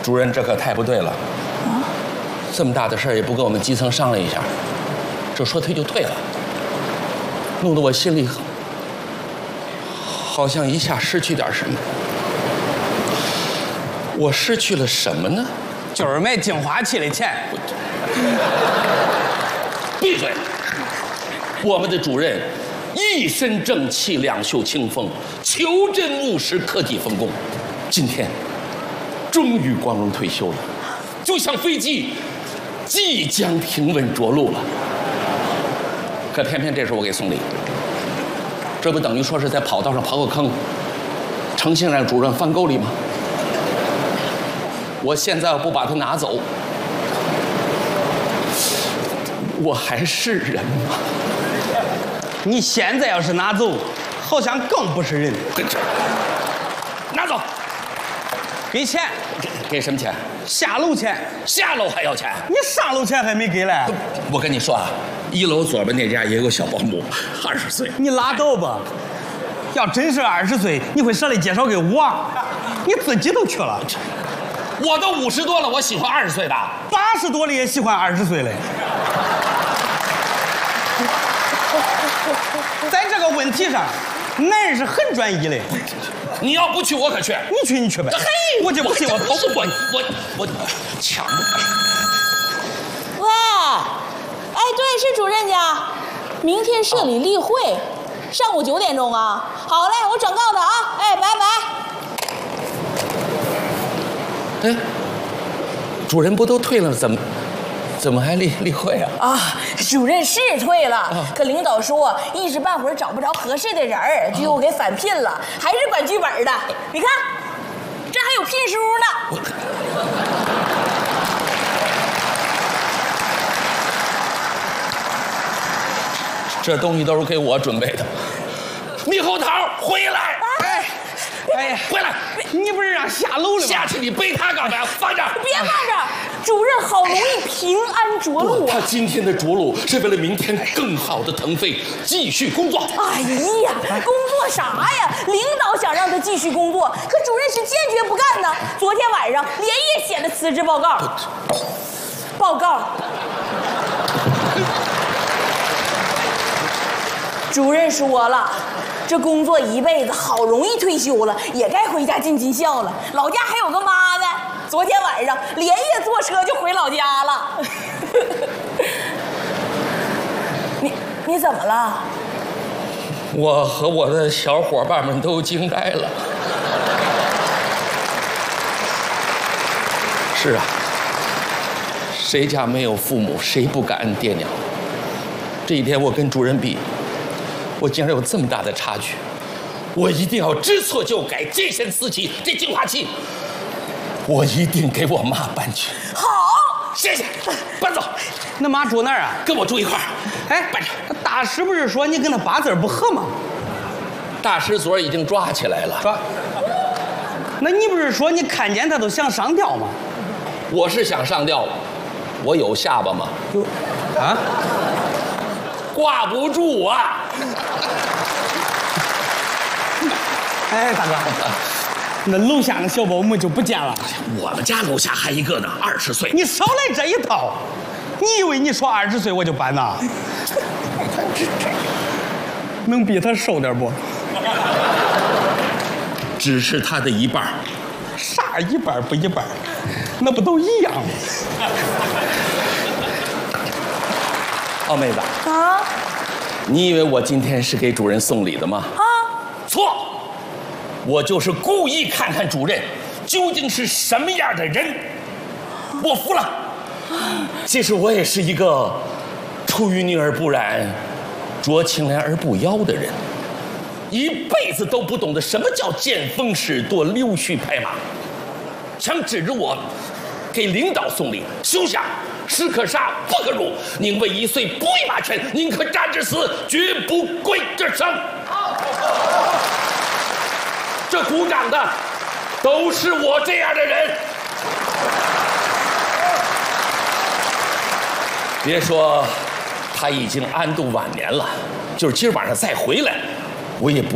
主任，这可太不对了。这么大的事儿也不跟我们基层商量一下，这说退就退了，弄得我心里好像一下失去点什么。我失去了什么呢？ 就是卖净化器的钱。 闭嘴！我们的主任一身正气，两袖清风，求真务实，克己奉公。今天终于光荣退休了，就像飞机即将停稳着陆了。可偏偏这时候我给送礼，这不等于说是在跑道上刨个坑，诚心让主任翻沟里吗？我现在要不把它拿走，我还是人吗？ 你现在要是拿走，好像更不是人。 拿走， 给钱， 给什么钱？ 下楼钱。 下楼还要钱？ 你上楼钱还没给嘞。 我跟你说啊，1楼左边那家也有个小保姆，20岁。 你拉倒吧！要真是20岁，你会舍得介绍给我？你自己都去了。 我都50多了，我喜欢20岁的。 80多了也喜欢20岁嘞。在这个问题上，男人是很专一的。 你要不去，我可去。 你去呗。嘿，我就不信我跑不过你。 我抢。 喂，哎，对，是主任家。明天社里例会，上午9点钟啊。好嘞，我转告他啊。哎，拜拜。 哎，主任不都退了，怎么还例会啊？ 啊，主任是退了，可领导说一时半会儿找不着合适的人儿，就又给返聘了，还是管剧本的。你看，这还有聘书呢。 这东西都是给我准备的。猕猴桃，回来！ 哎呀， 回来！ 你不是让下楼了吗？ 下去你背他干嘛？放这儿！ 别放这儿，主任好容易平安着陆啊！ 他今天的着陆是为了明天更好的腾飞，继续工作。 哎呀，工作啥呀？领导想让他继续工作，可主任是坚决不干呢。昨天晚上连夜写的辞职报告。主任说了，这工作一辈子，好容易退休了，也该回家尽尽孝了。老家还有个妈呢，昨天晚上连夜坐车就回老家了。你怎么了？ 我和我的小伙伴们都惊呆了。是啊，谁家没有父母，谁不感恩爹娘？这一天我跟主任比，我竟然有这么大的差距，我一定要知错就改，见贤思齐。这净化器，我一定给我妈搬去。 好， 谢谢，搬走。 那妈住哪儿啊？ 跟我住一块儿。 哎， 搬着。 大师不是说你跟他八字不合吗？ 大师昨儿已经抓起来了。 抓？那你不是说你看见他都想上吊吗？ 我是想上吊，我有下巴吗？ 啊？ 挂不住啊！ 哎，大哥，那楼下的小保姆就不见了。 我们家楼下还一个呢，20岁。 你少来这一套！你以为你说20岁我就搬呐？能比他瘦点不？ 只是他的一半。 啥一半不一半？那不都一样吗？ 哦，妹子啊， 你以为我今天是给主任送礼的吗？ 啊， 错，我就是故意看看主任究竟是什么样的人。我服了。其实我也是一个出淤泥而不染，濯清涟而不妖的人，一辈子都不懂得什么叫见风使舵、溜须拍马，想指着我给领导送礼，休想！士可杀，不可辱，宁为1岁，不为马犬，宁可战至死，绝不跪这生。这鼓掌的都是我这样的人。别说他已经安度晚年了，就是今儿晚上再回来，我也不